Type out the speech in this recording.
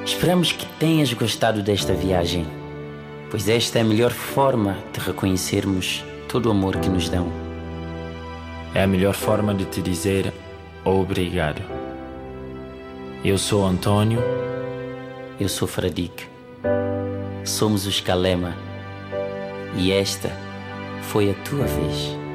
Esperamos que tenhas gostado desta viagem, pois esta é a melhor forma de reconhecermos todo o amor que nos dão. É a melhor forma de te dizer obrigado. Eu sou Antônio. Eu sou Fradique. Somos os Calema. E esta foi a tua vez.